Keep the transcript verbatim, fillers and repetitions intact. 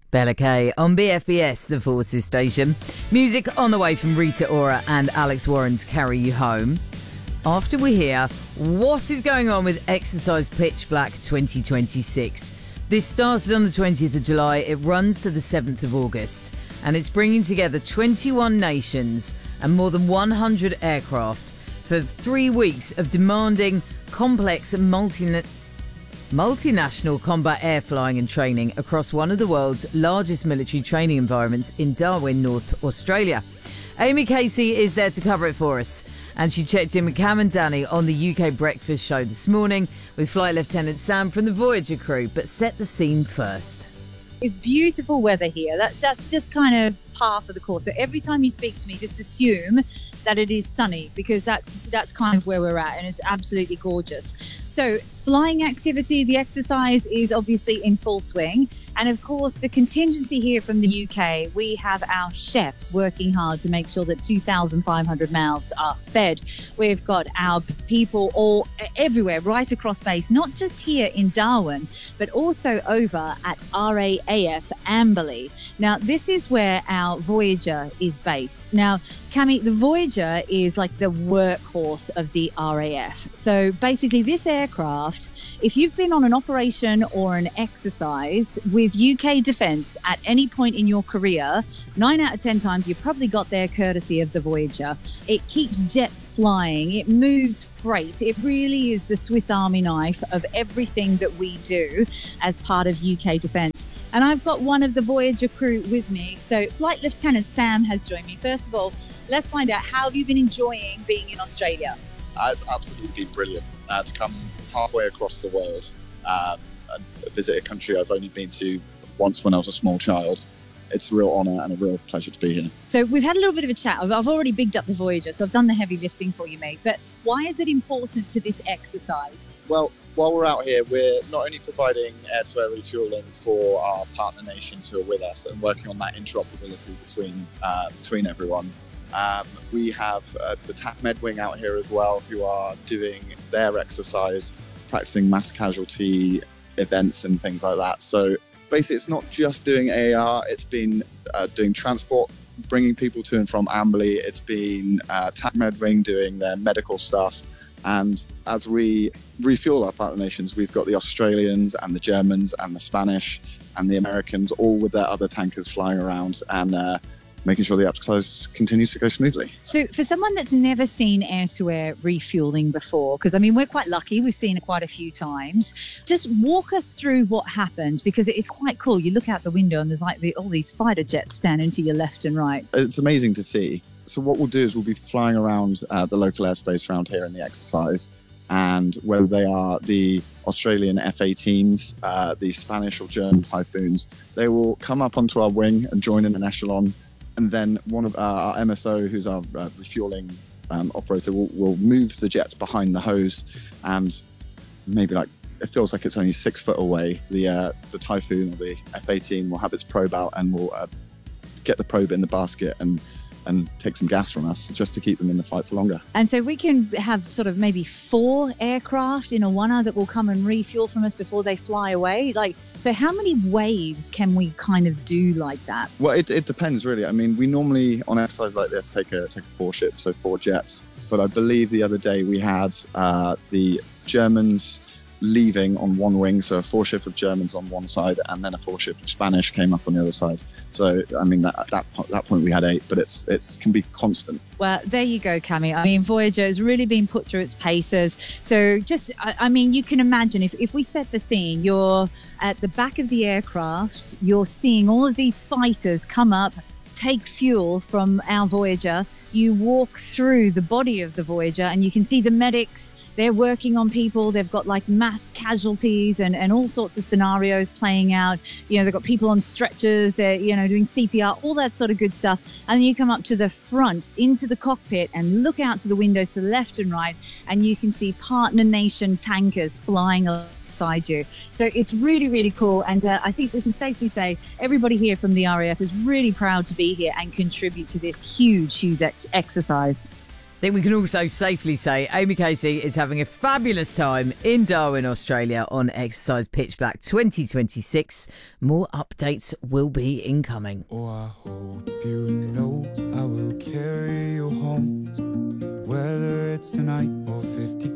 Bella Kay on B F B S, the Forces station. Music on the way from Rita Ora and Alex Warren's Carry You Home. After we hear what is going on with Exercise Pitch Black twenty twenty-six. This started on the twentieth of July, it runs to the seventh of August, and it's bringing together twenty-one nations and more than one hundred aircraft for three weeks of demanding, complex and multi multinational combat air flying and training across one of the world's largest military training environments in Darwin, North Australia. Amy Casey is there to cover it for us, and she checked in with Cam and Danny on the U K Breakfast Show this morning with Flight Lieutenant Sam from the Voyager crew. But set the scene first. It's beautiful weather here. That, that's just kind of par for the course. So every time you speak to me, just assume that it is sunny, because that's that's kind of where we're at, and it's absolutely gorgeous. So flying activity, the exercise is obviously in full swing. And of course, the contingency here from the U K, we have our chefs working hard to make sure that two thousand five hundred mouths are fed. We've got our people all everywhere, right across base, not just here in Darwin, but also over at R A A F Amberley. Now, this is where our Voyager is based. Now, Cami, the Voyager is like the workhorse of the R A F. So basically, this aircraft, if you've been on an operation or an exercise with U K Defence at any point in your career, nine out of ten times you've probably got there courtesy of the Voyager. It keeps jets flying. It moves freight. It really is the Swiss Army knife of everything that we do as part of U K Defence. And I've got one of the Voyager crew with me. So Flight Lieutenant Sam has joined me. First of all, let's find out, how have you been enjoying being in Australia? Uh, it's absolutely been brilliant uh, to come halfway across the world um, and visit a country I've only been to once when I was a small child. It's a real honour and a real pleasure to be here. So we've had a little bit of a chat. I've, I've already bigged up the Voyager, so I've done the heavy lifting for you, mate. But why is it important to this exercise? Well, while we're out here, we're not only providing air-to-air refuelling for our partner nations who are with us and working on that interoperability between uh, between everyone. Um, we have uh, the TACMed wing out here as well, who are doing their exercise, practicing mass casualty events and things like that. So basically, it's not just doing A A R, it's been uh, doing transport, bringing people to and from Amberley. It's been uh, TACMed wing doing their medical stuff. And as we refuel our partner nations, we've got the Australians and the Germans and the Spanish and the Americans, all with their other tankers flying around and uh, making sure the exercise continues to go smoothly. So for someone that's never seen air-to-air refueling before, because I mean, we're quite lucky, we've seen it quite a few times, just walk us through what happens, because it's quite cool. You look out the window and there's like the, all these fighter jets standing to your left and right. It's amazing to see. So what we'll do is we'll be flying around uh, the local airspace around here in the exercise, and whether they are the Australian F eighteens, uh, the Spanish or German Typhoons, they will come up onto our wing and join in an echelon. And then one of our, our M S O, who's our uh, refueling um, operator, will, will move the jets behind the hose, and maybe like it feels like it's only six foot away. The uh, the Typhoon or the F eighteen will have its probe out and will uh, get the probe in the basket and and take some gas from us just to keep them in the fight for longer. And so we can have sort of maybe four aircraft in a one-hour that will come and refuel from us before they fly away. Like, so how many waves can we kind of do like that? Well, it, it depends really. I mean, we normally on exercise like this take a take a four ship, so four jets. But I believe the other day we had uh, the Germans leaving on one wing, so a four ship of Germans on one side, and then a four ship of Spanish came up on the other side. So I mean, that, at that that point we had eight, but it's it can be constant. Well, there you go, Cami. I mean, Voyager has really been put through its paces. So just, I, I mean, you can imagine if if we set the scene, you're at the back of the aircraft, you're seeing all of these fighters come up, take fuel from our Voyager. You walk through the body of the Voyager and you can see the medics. They're working on people. They've got like mass casualties and, and all sorts of scenarios playing out. You know, they've got people on stretchers, they're, you know, doing C P R, all that sort of good stuff. And then you come up to the front, into the cockpit, and look out to the windows to the left and right, and you can see partner nation tankers flying alongside you. So it's really, really cool. And uh, I think we can safely say everybody here from the R A F is really proud to be here and contribute to this huge, huge ex- exercise. I think we can also safely say Amy Casey is having a fabulous time in Darwin, Australia on Exercise Pitch Black twenty twenty-six. More updates will be incoming. Oh, I hope you know I will carry you home, whether it's tonight or fifty